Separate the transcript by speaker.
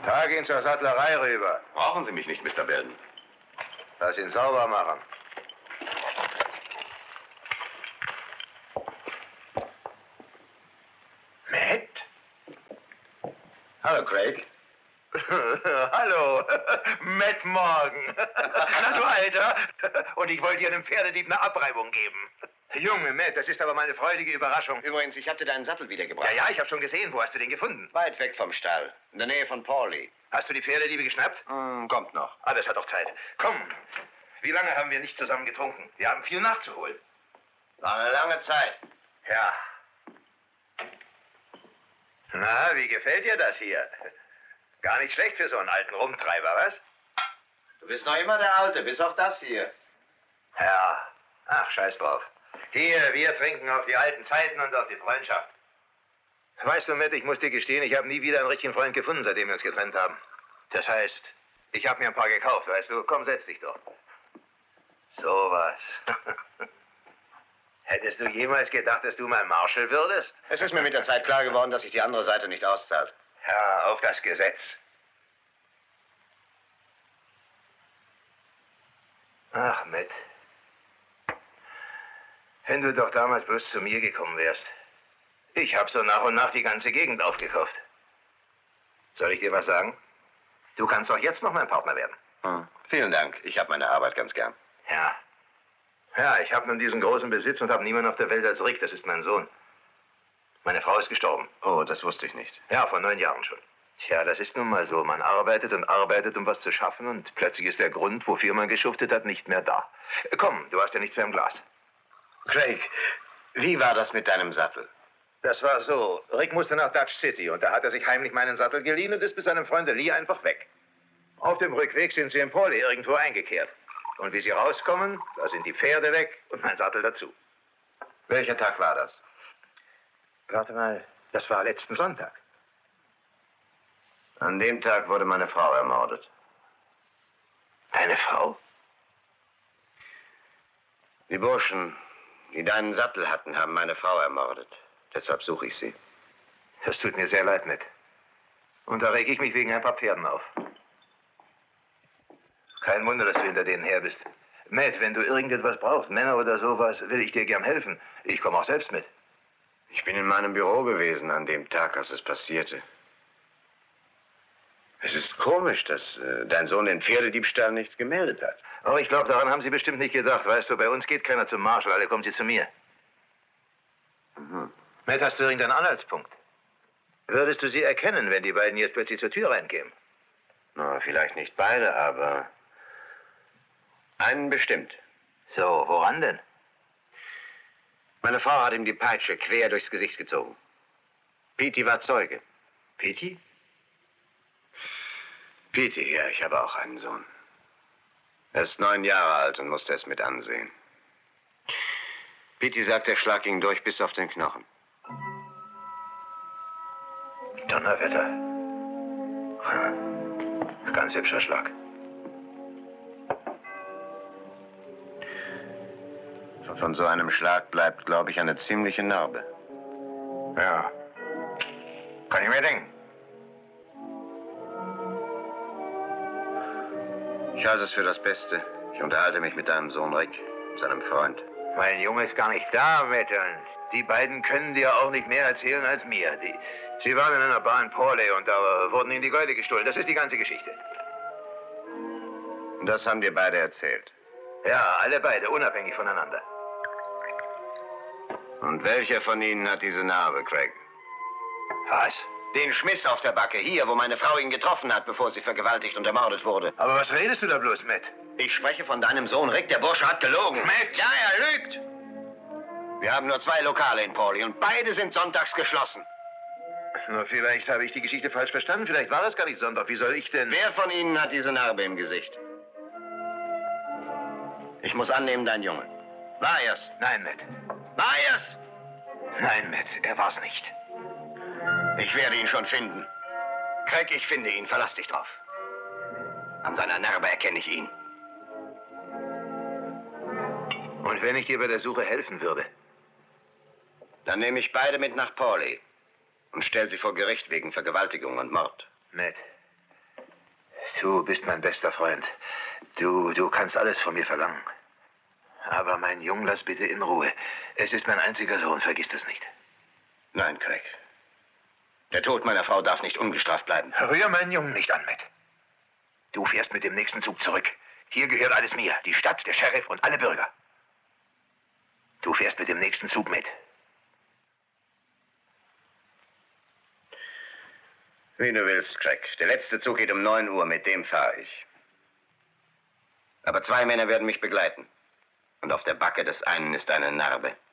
Speaker 1: Tag ihn zur Sattlerei rüber.
Speaker 2: Brauchen Sie mich nicht, Mr. Belden.
Speaker 1: Lass ihn sauber machen.
Speaker 2: Matt? Hallo, Craig.
Speaker 1: Hallo, Matt Morgan. Na du Alter. Und ich wollte dir einem Pferdedieb eine Abreibung geben. Junge, Matt, das ist aber mal eine freudige Überraschung.
Speaker 2: Übrigens, ich hatte deinen Sattel wiedergebracht.
Speaker 1: Ja, ich habe schon gesehen. Wo hast du den gefunden?
Speaker 2: Weit weg vom Stall, in der Nähe von Pauli.
Speaker 1: Hast du die Pferdediebe geschnappt?
Speaker 2: Kommt noch.
Speaker 1: Ah, das hat doch Zeit. Komm, wie lange haben wir nicht zusammen getrunken? Wir haben viel nachzuholen.
Speaker 2: War eine lange Zeit.
Speaker 1: Ja. Na, wie gefällt dir das hier? Gar nicht schlecht für so einen alten Rumtreiber, was?
Speaker 2: Du bist noch immer der Alte, bis auf das hier.
Speaker 1: Ja. Ach, scheiß drauf. Hier, wir trinken auf die alten Zeiten und auf die Freundschaft. Weißt du, Matt, ich muss dir gestehen, ich habe nie wieder einen richtigen Freund gefunden, seitdem wir uns getrennt haben. Das heißt, ich habe mir ein paar gekauft, weißt du. Komm, setz dich doch. So was. Hättest du jemals gedacht, dass du mein Marshal würdest?
Speaker 2: Es ist mir mit der Zeit klar geworden, dass sich die andere Seite nicht auszahlt.
Speaker 1: Ja, auf das Gesetz. Ach, Matt. Wenn du doch damals bloß zu mir gekommen wärst. Ich habe so nach und nach die ganze Gegend aufgekauft. Soll ich dir was sagen? Du kannst auch jetzt noch mein Partner werden.
Speaker 2: Vielen Dank. Ich habe meine Arbeit ganz gern.
Speaker 1: Ja. Ja, ich habe nun diesen großen Besitz und habe niemanden auf der Welt als Rick. Das ist mein Sohn. Meine Frau ist gestorben.
Speaker 2: Oh, das wusste ich nicht.
Speaker 1: Ja, vor 9 Jahren schon. Tja, das ist nun mal so. Man arbeitet und arbeitet, um was zu schaffen, und plötzlich ist der Grund, wofür man geschuftet hat, nicht mehr da. Komm, du hast ja nichts mehr im Glas.
Speaker 2: Craig, wie war das mit deinem Sattel?
Speaker 1: Das war so. Rick musste nach Dutch City und da hat er sich heimlich meinen Sattel geliehen und ist mit seinem Freund Lee einfach weg. Auf dem Rückweg sind sie in Pauli irgendwo eingekehrt. Und wie sie rauskommen, da sind die Pferde weg und mein Sattel dazu.
Speaker 2: Welcher Tag war das?
Speaker 1: Warte mal, das war letzten Sonntag.
Speaker 2: An dem Tag wurde meine Frau ermordet.
Speaker 1: Deine Frau?
Speaker 2: Die Burschen, die deinen Sattel hatten, haben meine Frau ermordet. Deshalb suche ich sie.
Speaker 1: Das tut mir sehr leid, Matt. Und da reg ich mich wegen ein paar Pferden auf. Kein Wunder, dass du hinter denen her bist. Matt, wenn du irgendetwas brauchst, Männer oder sowas, will ich dir gern helfen. Ich komme auch selbst mit.
Speaker 2: Ich bin in meinem Büro gewesen an dem Tag, als es passierte. Es ist komisch, dass dein Sohn den Pferdediebstahl nichts gemeldet hat.
Speaker 1: Oh, ich glaube, daran haben sie bestimmt nicht gedacht. Weißt du, bei uns geht keiner zum Marshal, alle kommen sie zu mir. Matt, hast du irgendeinen Anhaltspunkt? Würdest du sie erkennen, wenn die beiden jetzt plötzlich zur Tür reinkämen?
Speaker 2: Na, vielleicht nicht beide, aber einen bestimmt.
Speaker 1: So, woran denn?
Speaker 2: Meine Frau hat ihm die Peitsche quer durchs Gesicht gezogen. Petey war Zeuge.
Speaker 1: Petey?
Speaker 2: Petey, ja, ich habe auch einen Sohn. Er ist 9 Jahre alt und musste es mit ansehen. Petey sagt, der Schlag ging durch bis auf den Knochen.
Speaker 1: Donnerwetter. Ganz hübscher Schlag.
Speaker 2: Von so einem Schlag bleibt, glaube ich, eine ziemliche Narbe.
Speaker 1: Ja. Kann ich mir denken.
Speaker 2: Ich halte es für das Beste. Ich unterhalte mich mit deinem Sohn Rick, seinem Freund.
Speaker 1: Mein Junge ist gar nicht da, Matt. Die beiden können dir auch nicht mehr erzählen als mir. Sie waren in einer Bar in Pauli und da wurden ihnen die Gäule gestohlen. Das ist die ganze Geschichte.
Speaker 2: Und das haben dir beide erzählt?
Speaker 1: Ja, alle beide, unabhängig voneinander.
Speaker 2: Und welcher von ihnen hat diese Narbe, Craig?
Speaker 1: Was?
Speaker 2: Den Schmiss auf der Backe, hier, wo meine Frau ihn getroffen hat, bevor sie vergewaltigt und ermordet wurde.
Speaker 1: Aber was redest du da bloß, Matt?
Speaker 2: Ich spreche von deinem Sohn Rick, der Bursche hat gelogen.
Speaker 1: Matt!
Speaker 2: Ja, er lügt! Wir haben nur 2 Lokale in Pauli und beide sind sonntags geschlossen.
Speaker 1: Na, vielleicht habe ich die Geschichte falsch verstanden. Vielleicht war das gar nicht Sonntag. Wie soll ich denn...
Speaker 2: Wer von Ihnen hat diese Narbe im Gesicht? Ich muss annehmen, dein Junge. War er's?
Speaker 1: Nein, Matt.
Speaker 2: War er's?
Speaker 1: Nein, Matt, er war's nicht.
Speaker 2: Ich werde ihn schon finden. Craig, ich finde ihn. Verlass dich drauf. An seiner Narbe erkenne ich ihn.
Speaker 1: Und wenn ich dir bei der Suche helfen würde?
Speaker 2: Dann nehme ich beide mit nach Pauli und stelle sie vor Gericht wegen Vergewaltigung und Mord.
Speaker 1: Matt, Du bist mein bester Freund. Du kannst alles von mir verlangen. Aber meinen Jungen lass bitte in Ruhe. Es ist mein einziger Sohn, vergiss das nicht.
Speaker 2: Nein, Craig. Der Tod meiner Frau darf nicht ungestraft bleiben.
Speaker 1: Rühr meinen Jungen nicht an, Matt. Du fährst mit dem nächsten Zug zurück. Hier gehört alles mir. Die Stadt, der Sheriff und alle Bürger. Du fährst mit dem nächsten Zug mit.
Speaker 2: Wie du willst, Craig. Der letzte Zug geht um 9 Uhr, mit dem fahre ich. Aber 2 Männer werden mich begleiten. Und auf der Backe des einen ist eine Narbe.